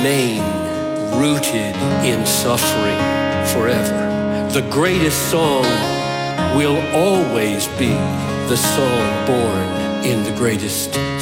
remain rooted in suffering forever. The greatest song will always be the song born in the greatest